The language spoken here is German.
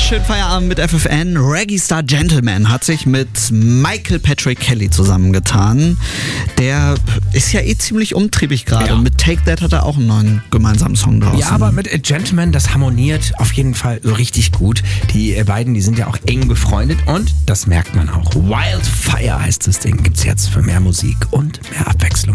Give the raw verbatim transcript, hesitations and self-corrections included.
schönen Feierabend mit F F N. Reggae Star Gentleman hat sich mit Michael Patrick Kelly zusammengetan. Der ist ja eh ziemlich umtriebig gerade. Ja. Mit Take That hat er auch einen neuen gemeinsamen Song draußen. Ja, aber mit A Gentleman, das harmoniert auf jeden Fall richtig gut. Die beiden, die sind ja auch eng befreundet und das merkt man auch. Wildfire heißt das Ding. Gibt's jetzt für mehr Musik und mehr Abwechslung.